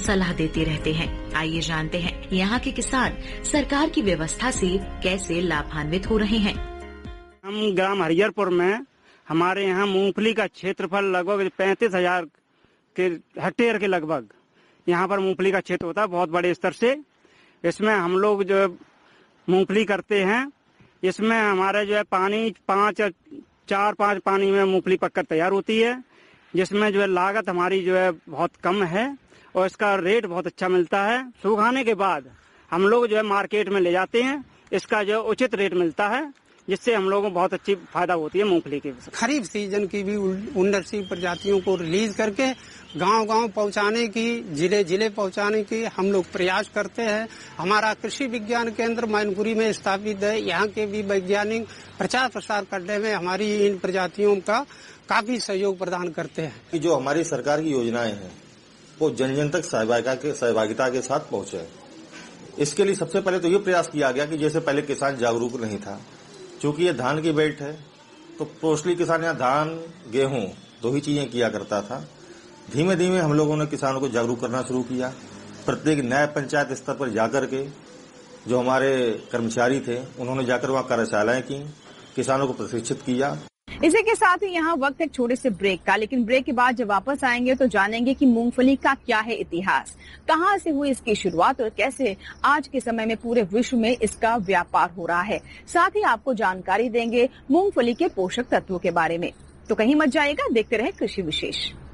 सलाह देते रहते हैं। आइए जानते हैं यहाँ के किसान सरकार की व्यवस्था से कैसे लाभान्वित हो रहे हैं। हम ग्राम हरिहरपुर में हमारे यहाँ मूंगफली का क्षेत्रफल लगभग 35,000 के हेक्टेयर के लगभग यहाँ पर मूंगफली का क्षेत्र होता है, बहुत बड़े स्तर से। इसमें हम लोग जो है मूंगफली करते हैं, इसमें हमारे जो है पानी 4-5 पानी में मूंगफली पककर तैयार होती है, जिसमें जो है लागत हमारी जो है बहुत कम है और इसका रेट बहुत अच्छा मिलता है। सूखाने के बाद हम लोग जो है मार्केट में ले जाते हैं, इसका जो उचित रेट मिलता है, जिससे हम लोगों को बहुत अच्छी फायदा होती है मूंगफली की। खरीफ सीजन की भी उन्नत प्रजातियों को रिलीज करके गांव-गांव पहुंचाने की, जिले-जिले पहुंचाने की हम लोग प्रयास करते हैं। हमारा कृषि विज्ञान केंद्र मैनपुरी में स्थापित है। यहाँ के भी वैज्ञानिक प्रचार प्रसार करने में हमारी इन प्रजातियों का काफी सहयोग प्रदान करते हैं। जो हमारी सरकार की योजनाएं हैं वो जन जन तक सहभागिता के साथ पहुंचे। इसके लिए सबसे पहले तो ये प्रयास किया गया कि जैसे पहले किसान जागरूक नहीं था, क्योंकि ये धान की बेल्ट है तो मोस्टली किसान यहाँ धान गेहूं 2 ही चीजें किया करता था। धीमे धीमे हम लोगों ने किसानों को जागरूक करना शुरू किया। प्रत्येक नए पंचायत स्तर पर जाकर के जो हमारे कर्मचारी थे उन्होंने जाकर वहाँ कार्यशालाएं की, किसानों को प्रशिक्षित किया। इसी के साथ ही यहाँ वक्त एक छोटे से ब्रेक का, लेकिन ब्रेक के बाद जब वापस आएंगे तो जानेंगे कि मूंगफली का क्या है इतिहास, कहाँ से हुई इसकी शुरुआत और कैसे आज के समय में पूरे विश्व में इसका व्यापार हो रहा है। साथ ही आपको जानकारी देंगे मूंगफली के पोषक तत्वों के बारे में। तो कहीं मत जाइएगा, देखते रहे कृषि विशेष।